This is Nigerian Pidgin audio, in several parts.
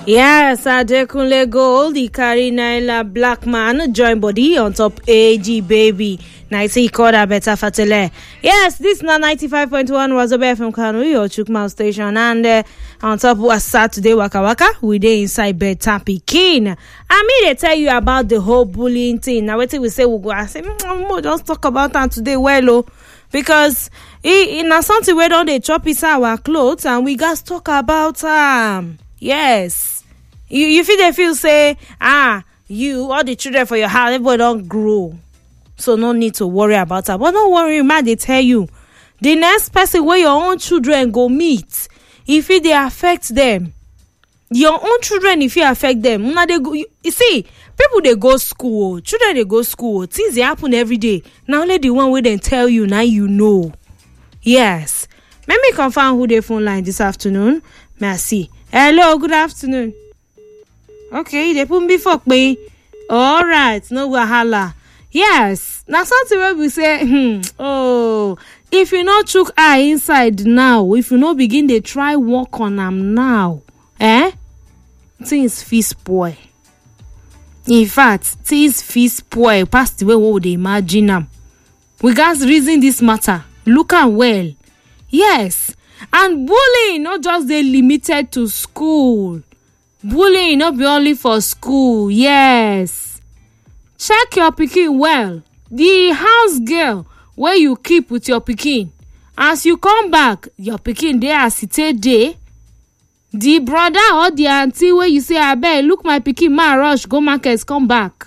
Yes, Adekunle Gold, the carry Naila Blackman, join body on top AG baby. Nice, he called her better fatele. Yes, this is 95.1 Wazobe FM Kano, your Chukma station, and on top was Saturday Waka Waka, we dey inside bed tappy king. They tell you about the whole bullying thing. Now, what we say, we'll go and say, just talk about that today, well, because it's something we don't they chop is our clothes, and we guys talk about yes. You feel say, you, all the children for your house, everybody don't grow. So no need to worry about that. But don't worry, man, they tell you. The next person where your own children go meet, if they affect them, your own children, if you affect them, now they go, you see, people they go school, children they go school, things they happen every day. Now only the one where they tell you, now you know. Yes. Let me confirm who they phone line this afternoon. Merci. Hello, good afternoon. Okay, they put me fuck me. All right, no wahala. Yes, now something where we say, if you not chook eye inside now, if you not begin they try work on them now, things fit spoil. In fact, things fit spoil past the way what would they imagine them. We guys reason this matter. Look am well. Yes, and bullying not just they limited to school. Bullying not be only for school. Yes. Check your pikin well. The house girl where you keep with your pikin. As you come back, your pikin there as it day. The brother or the auntie where you say, abeg, look my pikin, ma rush, go market, come back.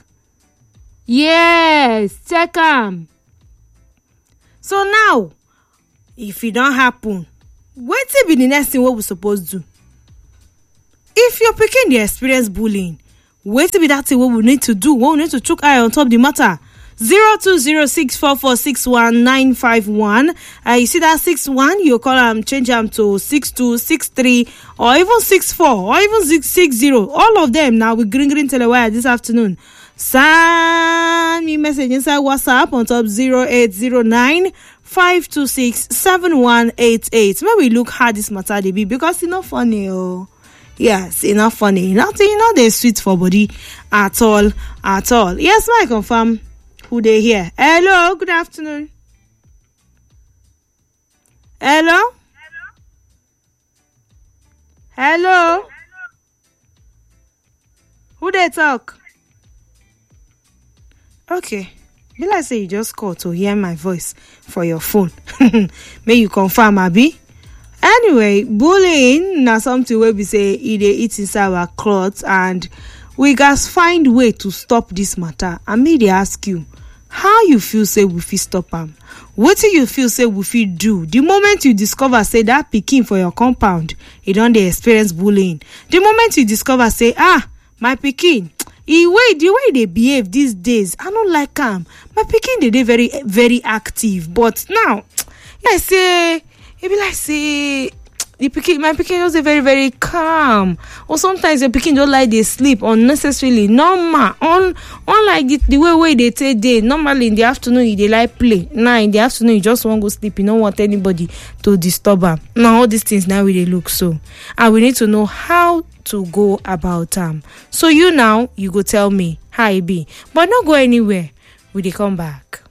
Yes, check am. So now, if it don't happen, wetin be the next thing what we supposed to do? If your pikin dey experience bullying, wetin be that thing what we need to do? What we need to chook eye on top the matter? 0206446191. You see that 61, you call change them to 62, 63, or even 64, or even 660. All of them now with green telewire this afternoon. Send me message inside WhatsApp on top 0809-526-7188. Maybe look how this matter they be, because it's not funny. Yes, it's not funny. Nothing, they sweet for body at all. Yes, I confirm who they here. Hello, good afternoon. Hello. Who they talk? Okay. Be like say you just call to hear my voice for your phone. May you confirm, Abi? Anyway, bullying na something where we say it eats inside our clothes, and we guys find way to stop this matter. And me they ask you, how you feel say we fit stop them? What do you feel say we fit do? The moment you discover say that pikin for your compound, you don't dey experience bullying. The moment you discover say, my pikin, the way they behave these days, I don't like them. My pikin they very, very active, but now, I say. It be like say my pikin just very, very calm. Or sometimes the pikin don't like they sleep unnecessarily. Normal. Unlike the way they take day. Normally in the afternoon they like play. Now in the afternoon you just want to go sleep. You don't want anybody to disturb them. Now all these things now they look so. And we need to know how to go about them. So you go tell me how it be. But not go anywhere. We dey come back.